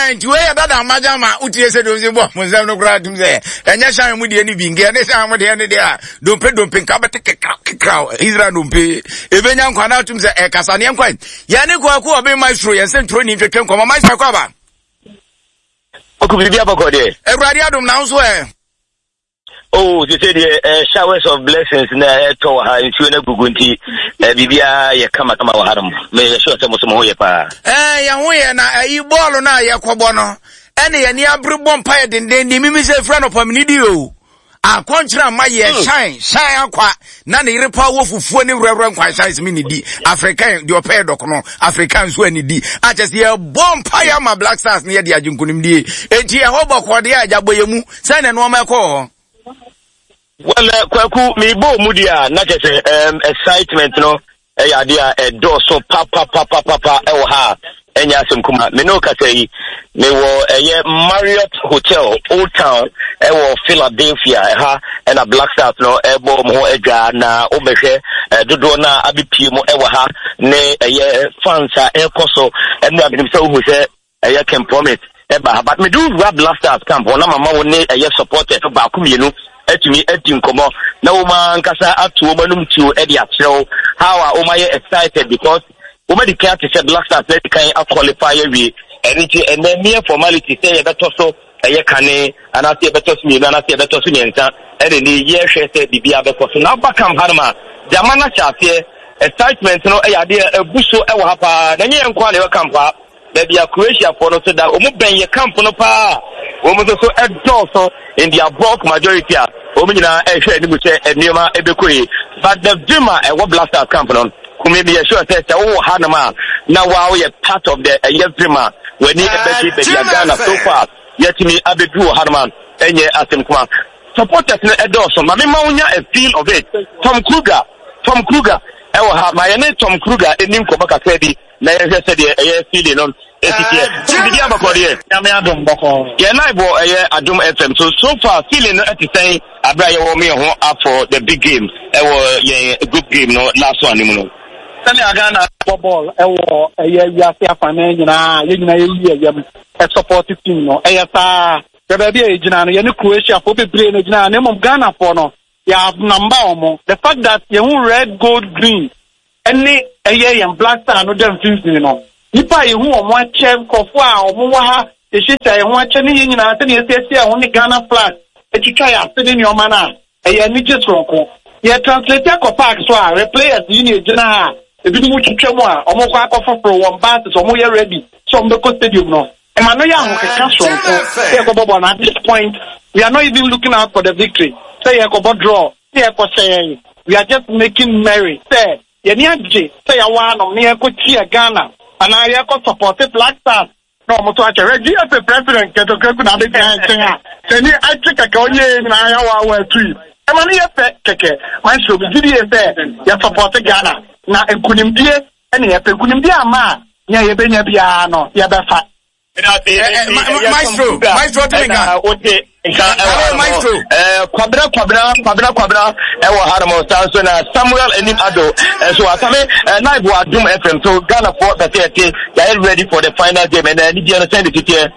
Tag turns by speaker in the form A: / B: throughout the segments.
A: and to where that Majama, Uti said, Mozam no gratum there, and yes, I'm with any being here, and I'm with the end of there. Don't pay, cow, Israel don't pay. Even young Quanatum, Casanian Quine. Yannick, who be my true and sent training to come my cover. Everybody, I don't know where.
B: Oh, they said showers of blessings na to ha ntu na gugunti bibia ye kama wa haram me sure say mo ho ye pa
A: ya ho ye na ayi ball na ye kwobo no ene ye ni abrebo mpa ye denden ni mimi se fra no pamini di o akontra ma ye shine akwa na ne repa wo fufuo ne wurewure nkwa shine mi ni di African di opɛ dokono African so ani di achese ye bompa ya ma Black Stars ne ye di ajunkunim di enti ye ho bokode ya agboye mu se ne no ma kɔ.
B: Well, kwaku mi bo mudia na kese excitement no ya dia do so papa e wo ha enya asem kuma me no ka sei me wo Marriott Hotel Old Town e wo Philadelphia ha na Black Stars no e bo mo edwa na obehwe dodo na abipie mo e wo ha ne fans e koso e no abim se wo se can promise e ba but me do Black Stars camp na mama wo ne supporter ba ku mienu etimi etinkomo na woma nkasa atu omanum tu e dia kyerɛw how woma ye excited because woma di care to say Black Stars let kan qualify we anything and then mere formality say e beto so e kane ana say e beto so mi ana say e beto so nyenka e ni ye hwe say bibia beto so na bakam harma jamana chafe excitement no e ade ebuso e wo ha pa na nye nkwa na e kampa Baby, Croatia for no so that Omuben ye camp no pa. So also in their bulk majority. Omina share ni buche enema ebekoi. But the dreamer e what Black Stars camp on. Maybe a sure test Hanama. Now wow ye part of the yes dreamer when he ebeki Ghana so far. Yet me abedu Hanman enye asem kuma. Supporters no edoso. Mami maunya a feel of it. Tom Kruger. I will have my name Tom Kruger in Nimko Bakasedi. Na yɛ sɛ de feeling on etikie bidi abakɔde ya me adom bɔkɔ ya na bo adom FM so far feeling no etisan abra yɛ wɔ me ho for the big game yɛ group game no last one mu no sɛ Ghana football wiase afana nyina yɛ yam support team no saa bɛbɛ bi gyina no yɛ ne Croatia fo bebre no gyina ne mom Ghana fo no ya number omo the fact that yɛ red gold green any and Black Star no dem feel no nipa ye hu omo ache kofo a omo wa ha e shita ye hu ache ni nyina ate ne esi a hu ni Ghana flag e twitwa ya ase ni oma na ni jesronko ye translate akọ park so a players yi ni ejina ha e bi mu twitwa mu a omo kwa akọ for one bat so omo ye ready so omo go stadium no e ma no ya hu keka sonko e go bobo na at this point we are not even looking out for the victory say ye go draw say ye go say we are just making merry say Yeni aje say yawa no me ko tia Ghana ana ye ko support Black Stars no mo to ache regi as president keto keku na be kan ha seni ache kaka onye na yawa wa tui e ma ne ye fe keke man show bi di ye fe ya support Ghana na enkunimdie ene ye fe kunimdie ama nya ye benya bia no ye be fa Maestro Tinga Maestro Kwabra ewo haramo so na Samuel Enim Ado so asame live wa Adom FM so Ghana for the they are ready for the final game and need you understand the here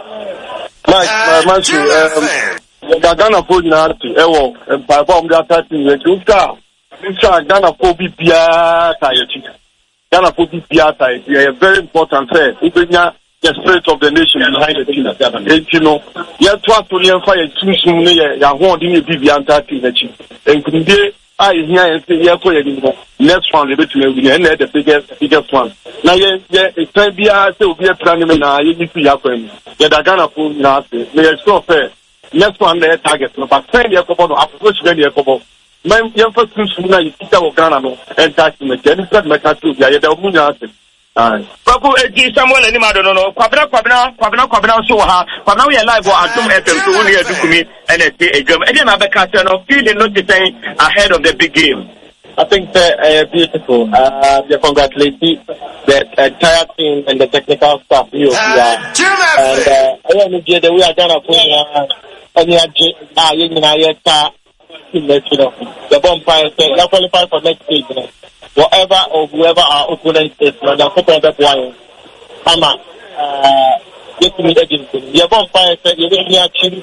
B: Maestro Ghana for na ewo by bomb that thing we go Ghana for bibia tayechi Ghana for bibia tayechi very important say ubenya the spirit of the nation behind the team. And you know, you have to fire too soon. You want to be the anti-team. And could be I hear and say, yeah, for you. Next one, the biggest one. Now, it's time to be a planning. You need to have them. You're gonna pull nasty. They are so fair. Next one, their target. But 10 years ago, approach very ago. Man, you first soon, you see our Ghana and touch me. Then it's not my country. Yeah, they're Baku Samuel Enim Ado no Kwabena so ha Kwabena we live on Adom FM so we do me and a game and then Abeka no feeling not to say ahead of the big game. I think beautiful. We congratulate the entire team and the technical staff here. And I want to get the we are gonna put the bonfire say you qualify for next stage. Whatever or whoever our opponent is, they're put on that one.
C: get me again. You're going to find that you're actually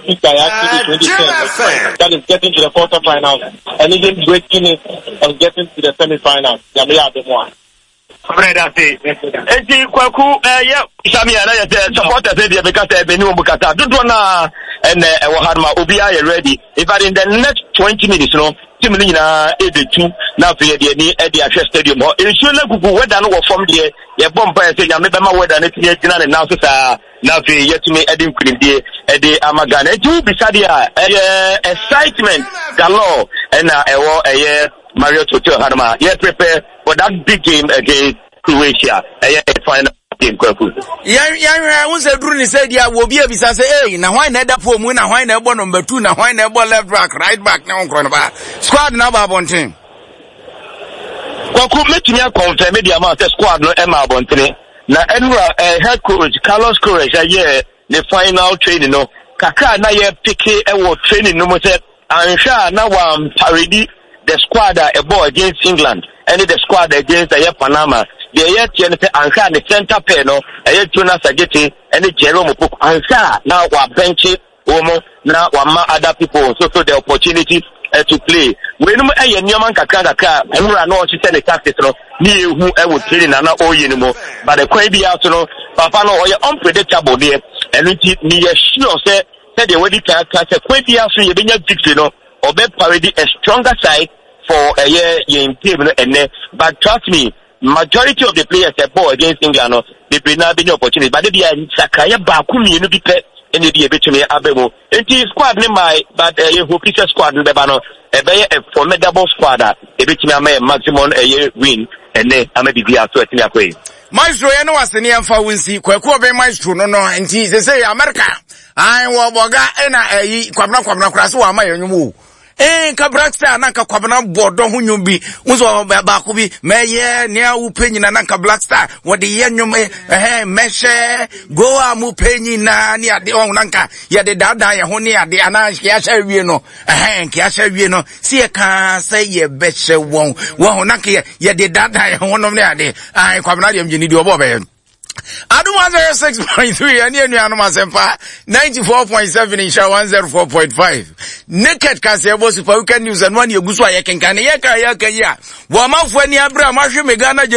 C: 2010. That is getting to the quarterfinals and even breaking it and getting to the semi-finals. Yeah, one.
B: Brother say, enti kwaku yeah Samia na yete supporters say dey because Benin Bukata do na and we had ma obi are ready if in the next 20 minutes no team ni na ebetu na fe dey ni e dey ahwe stadium ho ensure na gugu weather no wo form dey ye bomb pa say nya me be ma weather na tinye gina na so sa na fe yetumi e dey nkrim dey e dey amagana enti bi sa dey excitement galore and ewo Marriott Hotel Hanama. Yeah, prepare for that big game against Croatia. Final game, Kwaku.
A: Yeah, once a Bruni said, yeah, will be a visa say, hey, now why never for moon, now why never number 2, now why never left back, right back, now on squad number one team.
B: Kwaku, make me confirm the amount of squad no Emma Bontene. Now, head coach Carlos Correa, yeah, the final training, no. Kaka, now yeah, picky, training, no more said, and sure, now I'm parody. The squad a ball against England and the squad against Panama. The Anka the center panel, Jonas Ageti and the Jerome Puk Anka now we bench it now we other people so the opportunity to play. When you Newman Kakaka and we are not to send the tactics ni who I would train and not all anymore. But the Quabi out Papa no unpredictable there and it me sure say the way the Quabi out you been victory no or be parody a stronger side for a year in team and but trust me, majority of the players that ball against England they bring not any opportunity. But they be a Sakaya Bakumi no be pet and they be a bit to me Abemo. And the squad name my but a Hopisa squad in Bebano a formidable squad a bit to me maximum a year win and then I may be out to a way.
A: Maestro, I know what's the name for Wincy, Kwaku Maestro, no, and he say America. I will boga and I kwabna kraso ama yenyu. Blackstar nanka kwabna bodo hu nyumbi unzo ba ko bi meye ne a upenyi na nanka Blackstar wode yenyu meshe go amu penyi na ne ade on nanka ye de dada ye ho ne ade ana ya sha wie no ya sha wie no sie ka say ye beche won nanka ye de dada ye ho no ne ade ai kwabna de mjini di obo be Aduma 06.3 and you know Masempa 94.7 in Sha 104.5. Naked Kasebo Super Weekend News and one you guswa yakenkane yaka ya. Wama fweni abra mashi megana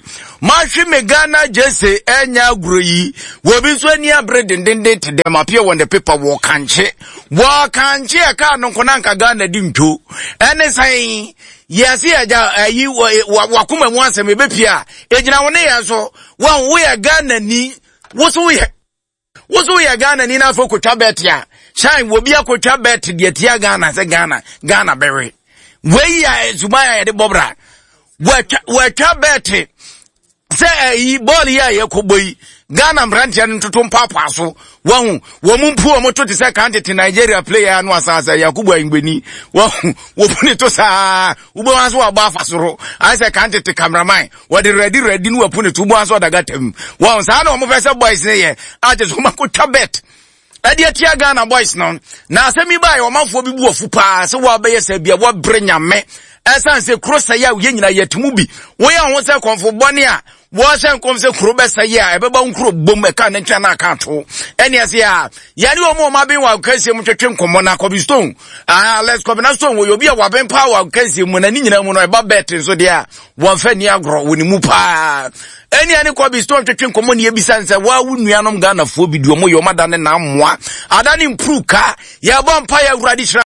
A: jese enya groyi. Wobiswe ni abre dendende to them appear when the paper wakanche aka nonkonanka gana dimto. Ene saying yes, you wakume mwanse mebepia. Ejina wone yaso wan we agana ni woso we agana ni na foko tabet ya. Shine will be a quota bet the tia Ghana say Ghana berry. We ya Zumaya de Bobra. Where tabet say ball ya Yakoboy. Ghana branch to Tom Papa so one woman poor motor to second to Nigeria player and was as a Yakuba in Beni. Well, Wopunitos Uboas or Bafasoro. I say can't take cameraman. What the ready no put it to once what I got him. Once I know Professor Boys say, I just who tabet. Adia tia Ghana boys non. Na se mi buy o manfo bi bu ofupa se wo be se bia wo brenya me. Esan se krosa ya ye nyina yetumu bi. Wo ya ho se konfo bone a wo se nkom se kro be se ya ebeba nkro bom e ka ne twa na aka to. Ene ase ya ya ni omo ma ben wa kanse mu twetwe nkomo na Kobe Stone. Let's come na Stone wo yo bia wa ben pa wa kanse mu na ni nyina mu no e ba bet so de a wo fa ni agro wo ni mu pa. Any Kobe Stone twetwe nkomo ne ebisa nse wa wu nuanom Ghana fo bi duo mo yo mada ne na mmoa. Adani improve ka ya bompa ya uradi shira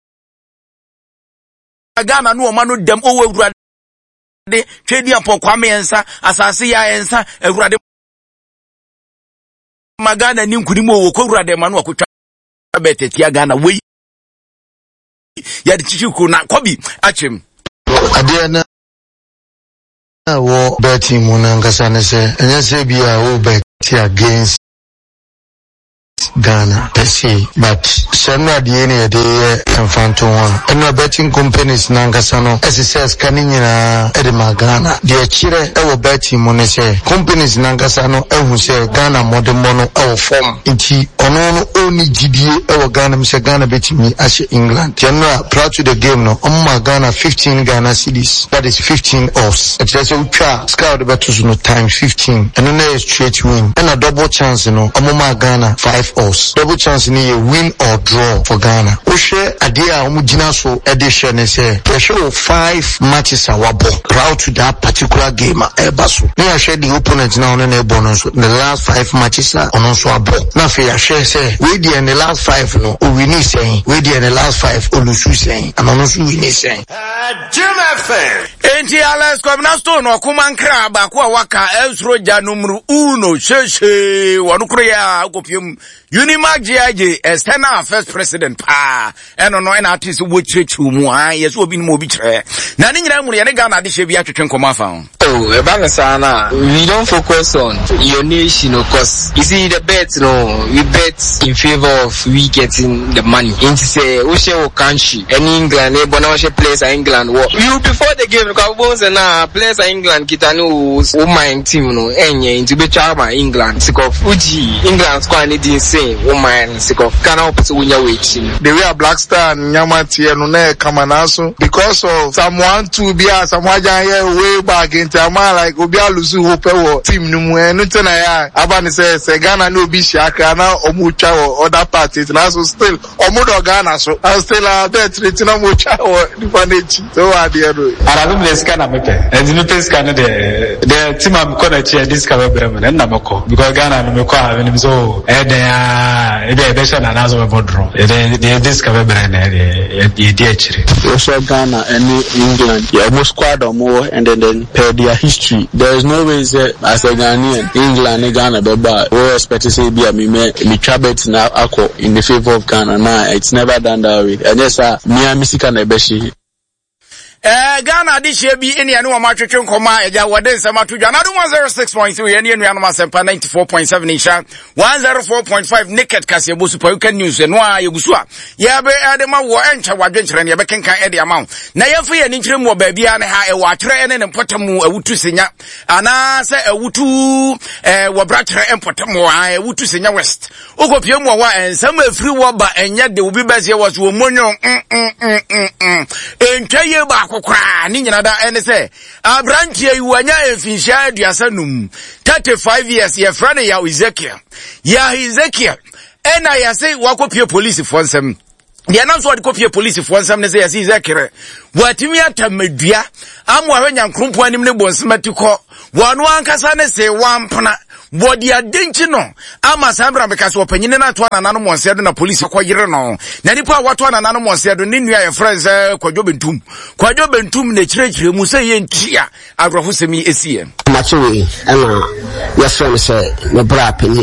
A: Ghana no ma no dem owo uradi twedi apon kwame ensa asase ya ensa uradi magana ni nkunim owo ko uradi ma no akotwa betetia Ghana we ya de chichiku na Kobe achem
D: adiana wo betting munangasa ne se enye se bia wo bet against Ghana per se, but Shanna DNA de Infanto one. And betting companies Nangasano, as it says, Canina Edema Ghana. The Chile, our betting monese, companies Nangasano, who say Ghana modern mono, our form, inti, onono, ni GDA ewo Ghana mse Ghana betimi ashe England. General prior to the game no Ghana 15 Ghana cedis. That is 15 odds. It's just a scout betus no times 15. And then is straight win. And a double chance no Ghana 5 odds. Double chance ni a win or draw for Ghana. Oshe adia omugina so edition say they show 5 matches awabo prior to that particular game ebaso. Now I share the opponent now on the bonus the last 5 matches on also abo. Now I share say we the in the last 5 no we need saying we the in the last 5 olusu saying and also we need saying
A: Jim FM enti Alex Kwabena Stone okuma nkra ba kwa waka Elsro Janumru uno sheshe wanukro ya ukopiem Unimag GIJ external first president pa eno no na artist wo chechu mu yeso obi no obi kire na ne nyina mu ye ne Ghana de hye bi atwetwe nkoma fa
E: we don't focus on your nation because you see the bet we bet in favor of we getting the money into say we share country and England players are England you before the game because na players are England kitanu woman team enye into be charma England sick of uji England squad need say woman sick of Ghana person wunya waiting
F: the way a Black Star nyama tie no na kama naso because of someone to be someone way back into like obi alusu hope wo team no mu enu tena ya abani say Ghana no be shaka na omu twa wo other parties na so still omu do Ghana so and still bet retina mu twa wo difanechi so ade no
G: arabu bless kana mepe and no place kana the team am kona chia this ka bebrem na mako because Ghana no meko a benim so e be sha na nazo be draw the this ka bebrem na e di achire
H: so Ghana and England you almost squad or more and then per their history there is no way say as a Ghanaian England and Ghana beba we expect to say be me trabet na akọ in the favor of Ghana now it's never done that way and yes me misika na beshi
A: Ghana this year be any anu ma twetwe nkoma eja wode nsema to dwa na do 106.3 ene enu anu asempa 94.7 insha 104.5 naked kase bo super you can news no a yegusu a ye be edema wo encha wadwenkyere ne ye be kenkan ede amount na ye fe ye ni kyerem wo ba bia ne ha e wa kyere ene ne potamu awutu senya ana se awutu wo bra kyere empotamu a awutu senya west ogopie mu wa ensem afiri wo ba enye de obi bezie wo so monyo entwa ye ba kokra ni nyina da ene se abrantie yiwanya efinhia aduasanum 35 years ye frane ya Ezekiel ena ya say wakopie police for nsem dia na so kopie police for nsem ne say ya Ezekiel watimi atamadua amwa nyankrompo anim ne bonsematiko wano ankasa ne se wampna body adenchi no ama sambra because opanyine na to ananano monsedo na police akoyire no na nipa wato ananano monsedo ne nua ye friends Kwadwo Bentum na kirekire mu se ye ntia agrofo semi esie
I: machiwe ana ya friend se me bra penye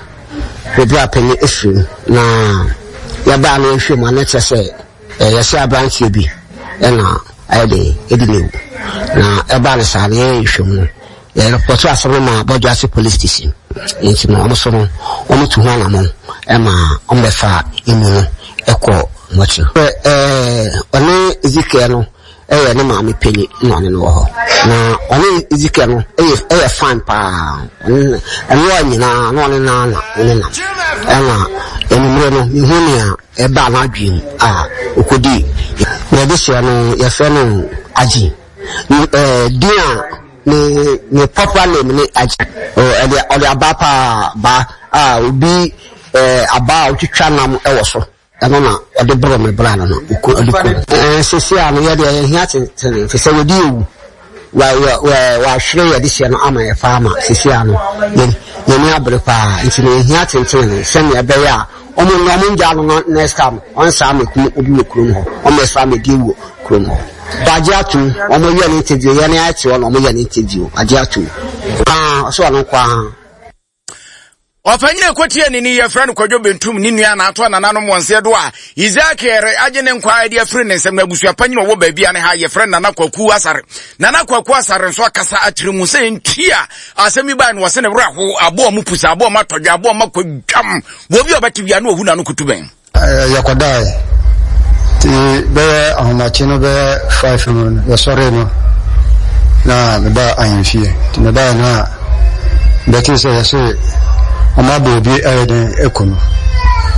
I: efrim na ya ba no ehwe mo na tse ya se abranche bi na ayde edilewu na e ba na sare ehwe mu ya report asoro ma Bodjo Ase police station enti no omoso no omutu ho anamo e ma ombefa emu eko mochi one Ezekiel no e ne ma me penye no ne no ho na one Ezekiel no e fine pa eno anyina no ne na ena enumre no mihunia e ba na adwin okodi na desia no ye fe no aji dia ni proper name ni aji o de abapa ba obi aba otwitwa nam e wo so eno na o de bro me bra no sisi anu ye de hia tene fe se wodi ewu wa hwere ye de sia no ama ye farmer sisi anu ye ni abre pa nti ne hia tene se ne be ya omo no mo nja no next time on sam ku obi me krum ho o me fa me di wo krum ho Bajiatu omo ye ni interview ye ni ati ono omo ye ni interview Bajiatu so anu kwa
A: ofanyine kotie ni ye friend Kwadwo Bentum ni nua na ato ananano monse do a Ezekiel agene nkwa ade afri ne nsem na busu apanyine wo ba bia ne ha ye friend Nana Kwaku Asare nso akasa atire mu se ntia asemi ba ne wose ne bra ho abo mu pusa abo ma todwa abo ma kwadwam wo bi obati bia na ohu na no kutuben
D: yakwadai ti be ahomachi no be 5 no ya sore no na me ba ayinfie ti me ba na be ti se ya se ama bobi ayeden ekono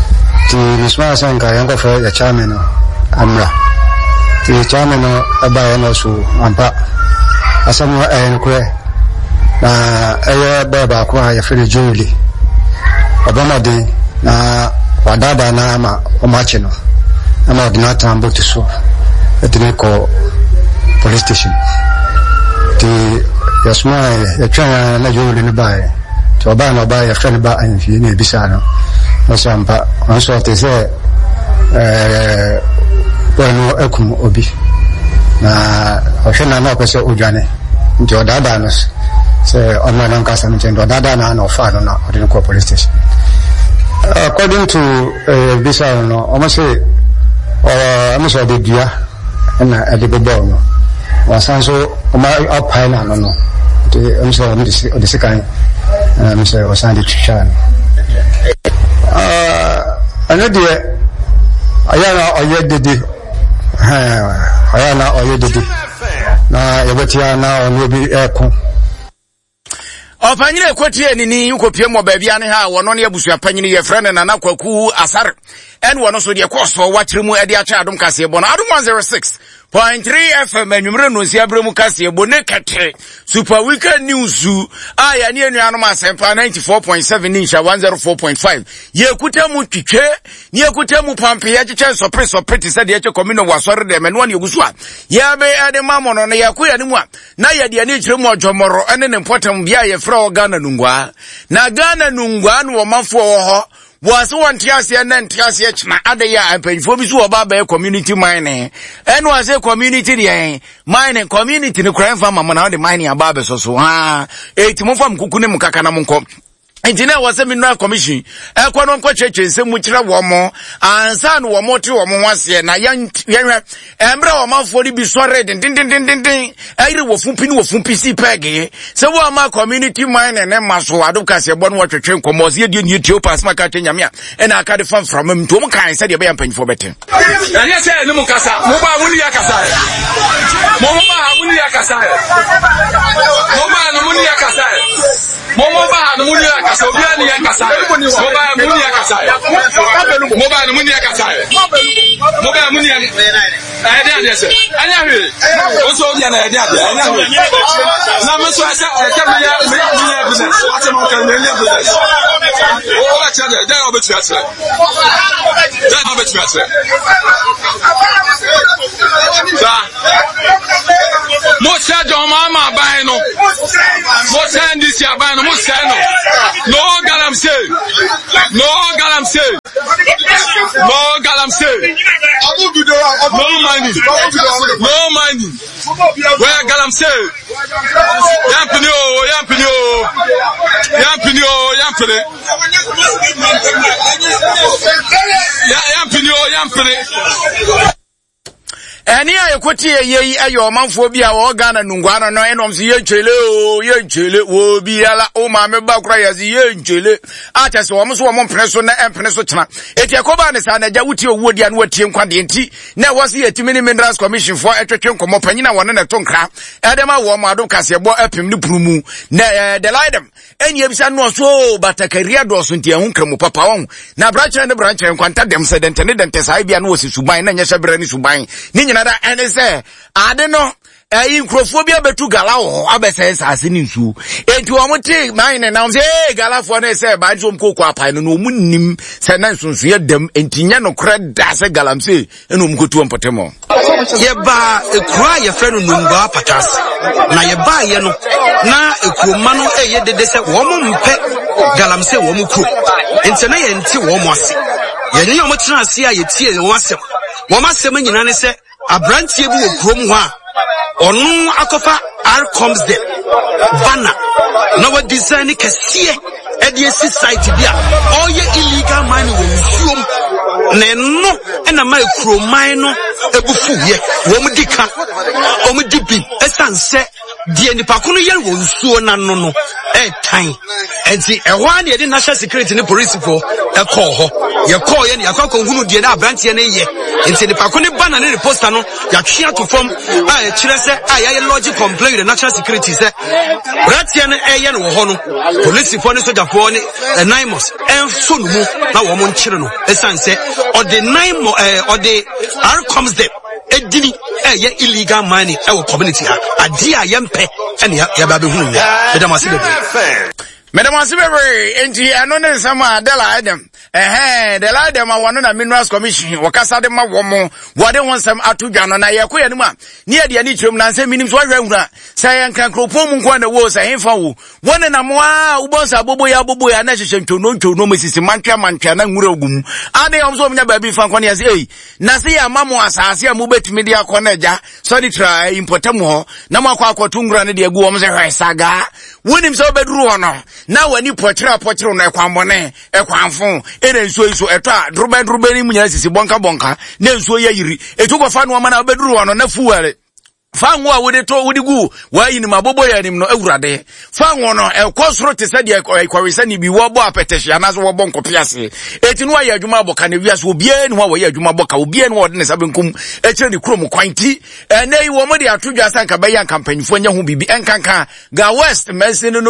J: ti misma sanka yango fa ya chairman amra ti chairman aba yana so ampa asamu kwe na eye baba ko ya fere joli obama de na wadada na ama omache no ama ordinata amboto so etine ko police station ti yasma ya chana na joli ni bae to ba na ba ya fere ba anfi ne bisa no Sampa, on sort is bueno ekum obi na oshena na pese ujane ndio dada nos se ona na nkasa mtendo dada na no fa no na ordin ko police station according to bisa no almost almost the dia na adibebo no wasanso oma apai na no almost the second almost wasandi chichana another ayana oyedede ayana oyedede na yebetia na onobi eko
A: opanyire kwotie nini ukopie mo baabi ane ha wono ne abusua panyine ye frene na nakwaku asar en wono so de koso watremu ade acha adom kase bo na adom 106.3 FM anwumre no si abremu kase bo ne kete super weekend news aya ne anuanom asempa 94.7 nisha 104.5 ye kutamu twitwe ne kutamu pampe ya cheche sopre se de eche komino wasore de menwa ne egusua ya be ade mamono na yakoya ne mu na ya de ne kiremu odwomoro ene ne important bia ye fra Ghana nungwa na Ghana nungwa no manfo wo ho was one tiase na ntiase chna ade ya ampanfo bi so oba ba community mining eno ase community de mining community ne kran fa mama na de mining aba be so ha etimo fam kuku ne mukaka na monko engineer was a mineral commission ekwono nko cheche nsemu kire wo mo ansa no wo mo te wo mo wase na yenwe emre wo manfo ni bi sore din ayire wo fumpi si pege se wo ma community mine ne maso aduka se bo no twetwe nkomo se die ni tio pass maka tenya me na aka de fam from mto mo kan se de be yampanyfo beten ya se ni mo kasa mo ba wuni ya kasa mo ba wuni ya kasa mo ba no wuni ya kasa mo ba no wuni ya kasa obi ani ya kasa mo ba muni ya kasa mo ba no muni ya kasa mo ba muni ya ade ade se anya hwe o so obi na ade ade anya hwe na me so asa ka me ya business ati mo kan me ya business o ba cha de o be cha cha da o be cha cha da mo cha jo mama ba no mo cha ndisi aba no mo sa no no galamse no galamse no money where galamse yampini eni ayekoti yeyi ayo manfo bia wo Ghana nungwa no enom se yenchele wo biala o ma me ba kura yazi yenchele acha se wo mo so wo mpreso na empreso tena eti akoba ne sa na ja wuti owodi an watie nkwade enti na wo se yetimi ni minerals commission for etwetwe nkomo panyina wone na tonkra edema wo ma adom kase bo apim ni purumu na the lidem eni ebisa no so batakaria do so ntia hu kremu papa won na branche nkwanta dem se dente sai bia no wo se suban na nya hyebre ni suban ni nyina da ene se ade no nkrofo bia betu gala wo abese nsase ni nsu enti wo mte mine na se galafo na se ba nso mkoko apai no mu nim se na nsunsu ye dem enti nya no kra da se galamse eno mkotu mpotemo ye ba ekura ye fe no nungwa patas na ye ba ye no na ekuroma no eye dede se wo mo mpe galamse wo mo kru enti na ye nti wo mo ase ye ni wo mo tena ase a ye tie wo asem wo masem nyina ne se abrantie bi wo krom ho a onu akofa comes there bana na wa design kesiye edie site bia oye illegal mining wo nsuom na no na mai kromai no ebufu ye wo mdika o mdibi esanse die nipa kono ye wo nsuo na no tan enti ehwa na ye national security ni police for e call ho
K: ye call ye ya kwa hunu die na abrantie ne ye enti ne pa ko ne bana ne poster no ya twea to form a e kire se a ya logic complain with the national security se bratie ne eye no ho no police for ne soja for ne naimos enso no mu na wo mo nkire no esanse or the naimo or the comes them edini ye illegal mining e wo community ha ade a ye mpe ene ya ba be hunu ya medamase
A: bebre enti eno ne nsama Dela Adam Dela Adam awano na Minerals Commission wakasa de ma womo wode wonsam atodwa no na ye ko yanu a ne ye de ani twem na nsem minim so ahwahura say enkan kropom nko na wo say hemfa wo wone na mo a ubonsa abobo ya na hyehye ntwono mesisi mantwa na nwura ogum ade omso omnya ba bi fa nko ne ye na se ya mamo asase a mo betimi de akọ ja so de try importam ho na mo akọ nwura ne de agu omse hwesaga wonim so beduru ho no na wani pochira no ekwambone ekwanfo ene nsuo iso eto a drube ni munya sisi bonka na nsuo ya yiri etugo fa no ma na beduru ho no na fuware fa nwo a wode to wode gu wa yin mabobo ya nim no awurade fa nwo no ekosoro te se de ekwawesa ni bi wo bo apetehia na so wo bo nkopiase etinu wa ya adwuma aboka na wiase obie ni wa ya adwuma boka obie ni wo de ne sabenkum ekire ni krom kwanti ene yi wo mo de atodwa sanka be ya kampanyfo nya ho bibi enkanka ga west mense no